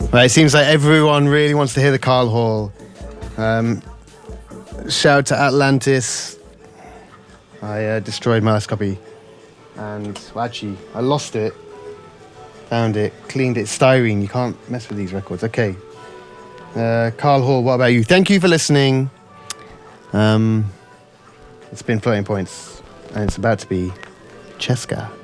Right, it seems like everyone really wants to hear the Carl Hall. Shout out to Atlantis. I destroyed my last copy. And, well, actually, I lost it. Found it, cleaned it. Styrene, you can't mess with these records. Okay. Carl Hall, what about you? Thank you for listening. It's been Floating Points. And it's about to be Cheska.